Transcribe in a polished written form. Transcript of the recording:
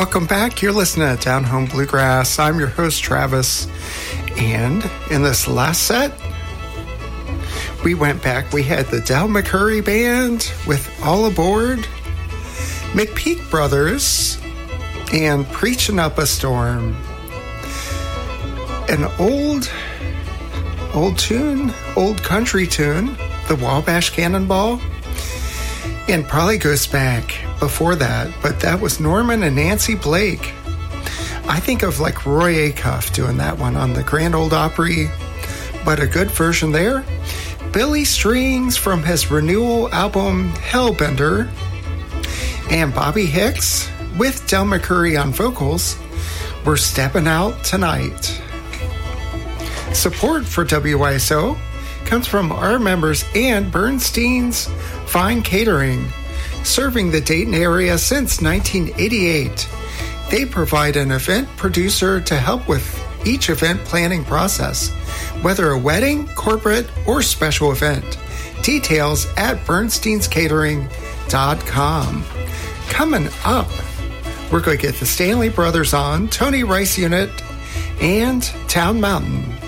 Welcome back. You're listening to Down Home Bluegrass. I'm your host, Travis. And in this last set, we went back. We had the Del McCoury Band with All Aboard, McPeak Brothers, and Preaching Up a Storm. An old tune, old country tune, the Wabash Cannonball, and probably goes back before that, but that was Norman and Nancy Blake. I think of like Roy Acuff doing that one on the Grand Ole Opry, but a good version there. Billy Strings from his renewal album Hellbender, and Bobby Hicks with Del McCoury on vocals were Stepping Out Tonight. Support for WYSO comes from our members and Bernstein's Fine Catering, serving the Dayton area since 1988. They provide an event producer to help with each event planning process, whether a wedding, corporate, or special event. Details at bernsteinscatering.com. Coming up, we're going to get the Stanley Brothers on, Tony Rice Unit, and Town Mountain.